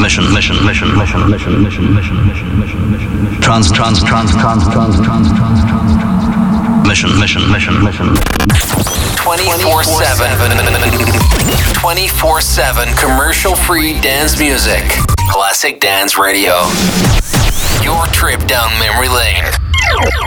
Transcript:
commercial-free dance music. Classic Dance Radio. Your trip down memory lane.